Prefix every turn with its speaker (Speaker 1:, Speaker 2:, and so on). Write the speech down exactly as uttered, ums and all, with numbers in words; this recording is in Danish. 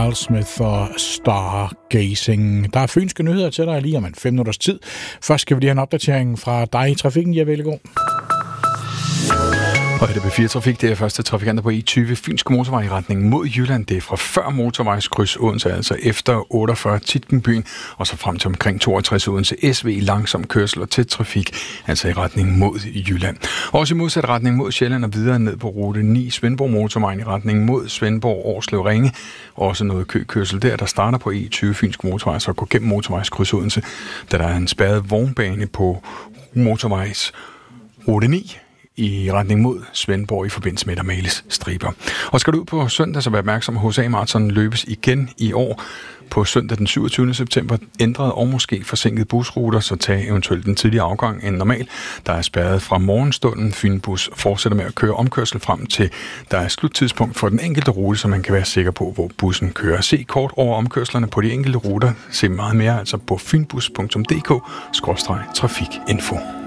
Speaker 1: Smith og Stargazing. Der er fynske nyheder til dig lige om en fem minutters tid. Først skal vi lige have en opdatering fra dig i trafikken. Ja, velgå.
Speaker 2: Og det er B fire Trafik, det er første trafikanter på E tyve Fynske Motorvej i retning mod Jylland. Det er fra før motorvejskryds Odense, altså efter otteogfyrre Titkenbyen, og så frem til omkring toogtres Odense S V langsom kørsel og tæt trafik, altså i retning mod Jylland. Også i modsat retning mod Sjælland og videre ned på rute ni Svendborg Motorvejen i retning mod Svendborg Årslev Ringe. Også noget køkørsel der, der starter på E tyve Fynske Motorvej, så går gennem motorvejskryds Odense, da der er en spærret vognbane på motorvejs rute ni i retning mod Svendborg i forbindelse med Amalis striber. Og skal du ud på søndag, så vær opmærksom, at H C A-marathon løbes igen i år. På søndag den syvogtyvende september ændrede og måske forsinket busruter, så tag eventuelt den tidligere afgang end normal. Der er spærret fra morgenstunden. Fynbus fortsætter med at køre omkørsel frem til der er sluttidspunkt for den enkelte rute, så man kan være sikker på, hvor bussen kører. Se kort over omkørslerne på de enkelte ruter. Se meget mere altså på fynbus punktum d k skråstreg trafikinfo.